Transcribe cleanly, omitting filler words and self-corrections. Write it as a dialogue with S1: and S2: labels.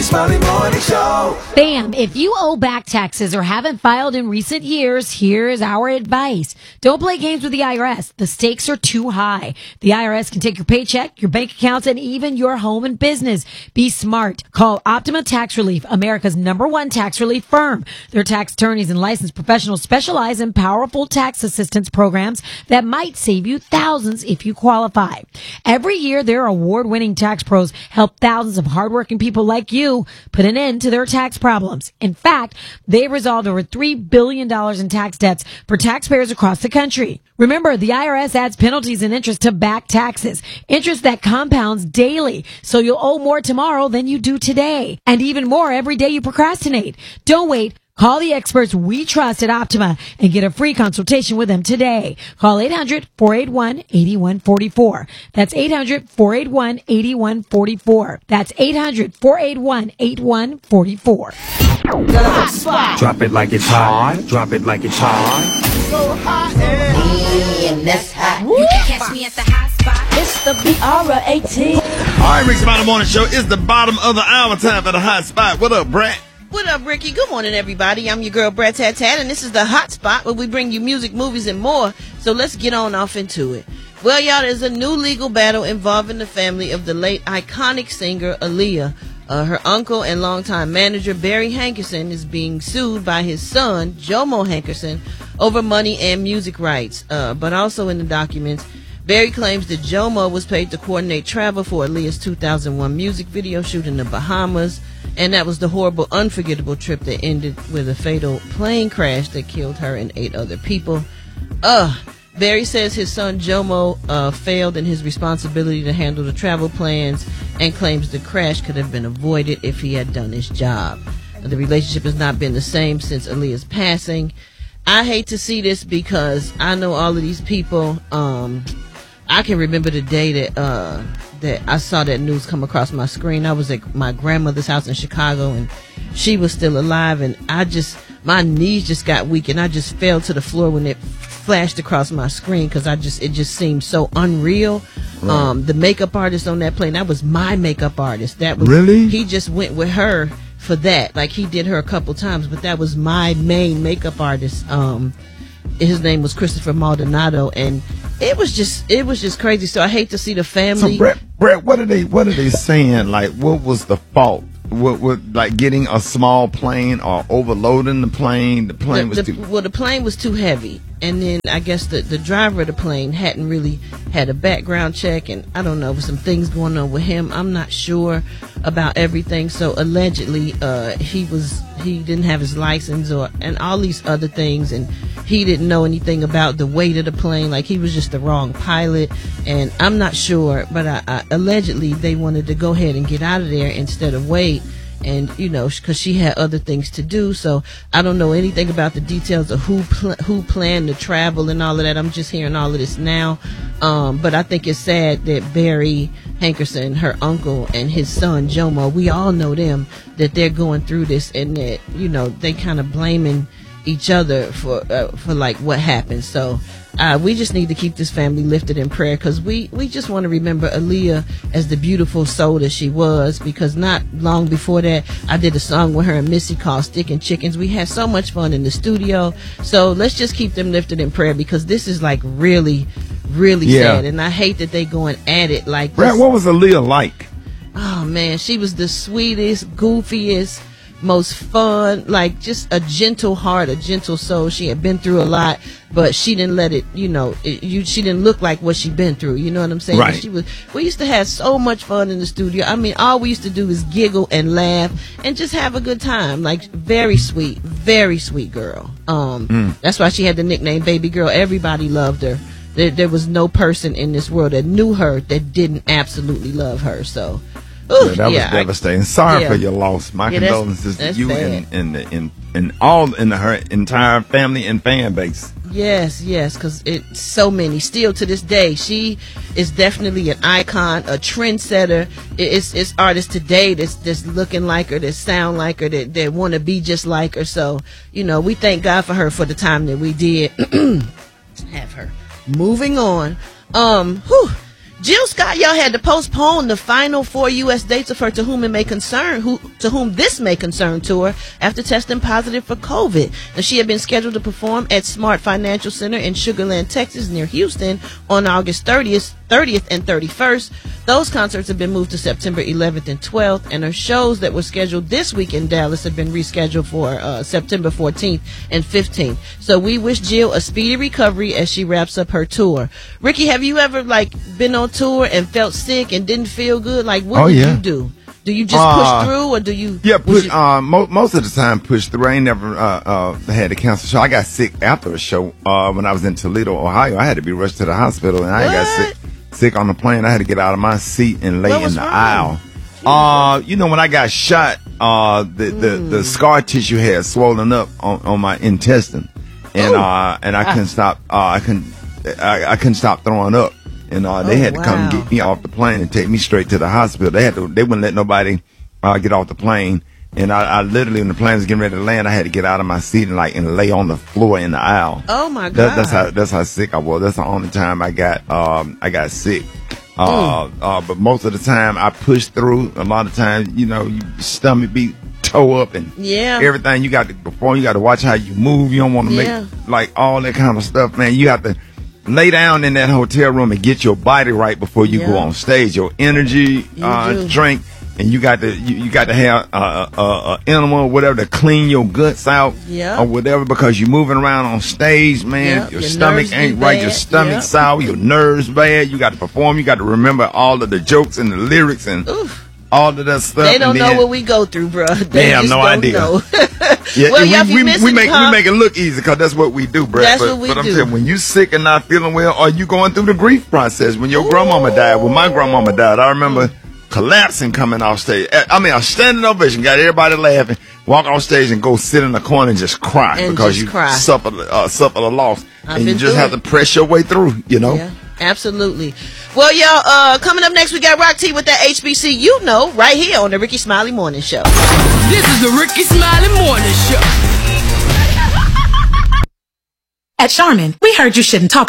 S1: Smiley Morning Show.
S2: Bam! If you owe back taxes or haven't filed in recent years, here's our advice. Don't play games with the IRS. The stakes are too high. The IRS can take your paycheck, your bank accounts, and even your home and business. Be smart. Call Optima Tax Relief, America's #1 tax relief firm. Their tax attorneys and licensed professionals specialize in powerful tax assistance programs that might save you thousands if you qualify. Every year, their award-winning tax pros help thousands of hardworking people like you put an end to their tax problems. In fact, they've resolved over $3 billion in tax debts for taxpayers across the country. Remember, the IRS adds penalties and interest to back taxes, interest that compounds daily, so you'll owe more tomorrow than you do today, and even more every day you procrastinate. Don't wait. Call the experts we trust at Optima and get a free consultation with them today. Call 800-481-8144. That's 800-481-8144. That's 800-481-8144.
S1: The hot spot.
S3: Drop it like it's hot. Drop it like it's hot.
S1: So hot
S4: and that's hot. You can catch me at the hot spot. It's the BR18.
S5: All right, Rick's Smiley Morning Show is the bottom of the hour. Time for the hot spot. What up, Brett?
S6: What up, Ricky? Good morning, everybody. I'm your girl, Brett Tat Tat, and this is the Hot Spot, where we bring you music, movies, and more. So let's get on off into it. Well, y'all, there's a new legal battle involving the family of the late iconic singer Aaliyah. Her uncle and longtime manager, Barry Hankerson, is being sued by his son, Jomo Hankerson, over money and music rights. But also in the documents, Barry claims that Jomo was paid to coordinate travel for Aaliyah's 2001 music video shoot in the Bahamas. And that was the horrible, unforgettable trip that ended with a fatal plane crash that killed her and 8 other people. Barry says his son Jomo failed in his responsibility to handle the travel plans and claims the crash could have been avoided if he had done his job. The relationship has not been the same since Aaliyah's passing. I hate to see this because I know all of these people. I can remember the day that I saw that news come across my screen. I was at my grandmother's house in Chicago, and she was still alive, and my knees just got weak, and I just fell to the floor when it flashed across my screen because it just seemed so unreal. Right. The makeup artist on that plane, that was my makeup artist. That was
S5: really?
S6: He just went with her for that. Like, he did her a couple times, but that was my main makeup artist. His name was Christopher Maldonado, and it was just crazy. So I hate to see the family.
S5: So Brett, what are they saying? Like, what was the fault? What like getting a small plane or overloading the plane? The plane was too heavy, and then I guess the driver of the plane hadn't really had a background check, and I don't know, some things going on with him. I'm not sure about everything. So allegedly, he didn't have his license and all these other things, and he didn't know anything about the weight of the plane. Like, he was just the wrong pilot, and I'm not sure, but allegedly they wanted to go ahead and get out of there instead of wait. And, you know, because she had other things to do. So I don't know anything about the details of who planned the travel and all of that. I'm just hearing all of this now. But I think it's sad that Barry Hankerson, her uncle, and his son Jomo, we all know them, that they're going through this, and that, you know, they kind of blaming each other for like what happened. So we just need to keep this family lifted in prayer, because we just want to remember Aaliyah as the beautiful soul that she was, because not long before that I did a song with her and Missy called Stickin' Chickens. We had so much fun in the studio. So let's just keep them lifted in prayer, because this is like really sad, and I hate that they going at it like Brett, what was Aaliyah like?
S6: Oh man, she was the sweetest, goofiest, most fun, like just a gentle heart, a gentle soul. She had been through a lot, but she didn't let it, you know, she didn't look like what she'd been through. You know what I'm saying?
S5: Right.
S6: We used to have so much fun in the studio. I mean, all we used to do is giggle and laugh and just have a good time. Like, very sweet girl. That's why she had the nickname Baby Girl. Everybody loved her. There was no person in this world that knew her that didn't absolutely love her. So,
S5: that was devastating. Sorry for your loss. My condolences to you and her entire family and fan base.
S6: Yes, because it's so many. Still to this day, she is definitely an icon, a trendsetter. It's artists today that's looking like her, that sound like her, that want to be just like her. So, you know, we thank God for her for the time that we did have her. Moving on. Jill Scott, y'all, had to postpone the final 4 U.S. dates of her To Whom This May Concern tour after testing positive for COVID. Now, she had been scheduled to perform at Smart Financial Center in Sugar Land, Texas, near Houston, on August 30th and 31st. Those concerts have been moved to September 11th and 12th, and her shows that were scheduled this week in Dallas have been rescheduled for September 14th and 15th. So we wish Jill a speedy recovery as she wraps up her tour. Ricky, have you ever been on tour and felt sick and didn't feel good? What did you do? Do you just push through, or do you?
S5: Yeah, most of the time push through. I ain't never had to cancel a show. I got sick after a show when I was in Toledo, Ohio. I had to be rushed to the hospital, and I got sick on the plane. I had to get out of my seat and lay in the aisle. When I got shot, the scar tissue had swollen up on my intestine, and I couldn't stop. I couldn't stop throwing up. And they had to come get me off the plane and take me straight to the hospital. They wouldn't let nobody get off the plane. And I literally, when the plane was getting ready to land, I had to get out of my seat and lay on the floor in the aisle.
S6: Oh my God!
S5: That's how sick I was. That's the only time I got sick. But most of the time I pushed through. A lot of times, your stomach be toe up and everything. You got to perform. You got to watch how you move. You don't want to make all that kind of stuff, man. You have to lay down in that hotel room and get your body right before you go on stage. Your energy drink, and you got to have animal or whatever to clean your guts out or whatever, because you're moving around on stage, man. Your stomach ain't right. Your stomach sour. Your nerves bad. You got to perform. You got to remember all of the jokes and the lyrics and all of that stuff.
S6: They don't know what we go through, bro. They
S5: have no idea.
S6: Well,
S5: we make it look easy because that's what we do, Brad. That's what we do. But I'm saying, when you sick and not feeling well, or you going through the grief process, when your grandmama died, when my grandmama died, I remember collapsing coming off stage. I mean, a standing ovation, got everybody laughing, walk off stage and go sit in the corner and just cry because you suffer the loss. And you just have to press your way through,
S6: Yeah. Absolutely. Well, y'all, coming up next, we got Rock T with that HBC, right here on the Ricky Smiley Morning Show.
S1: This is the Ricky Smiley Morning Show.
S7: At Charmin, we heard you shouldn't talk